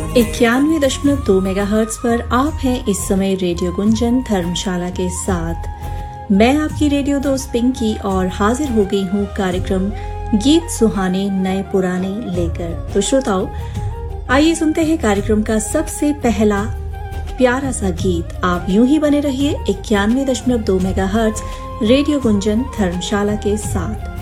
91.2 megahertz पर आप हैं इस समय रेडियो गुंजन धर्मशाला के साथ। मैं आपकी रेडियो दोस्त पिंकी और हाजिर हो गई हूँ कार्यक्रम गीत सुहाने नए पुराने लेकर। तो श्रोताओ, आइए सुनते हैं कार्यक्रम का सबसे पहला प्यारा सा गीत। आप यूं ही बने रहिए 91.2 मेगाहर्ट्ज रेडियो गुंजन धर्मशाला के साथ।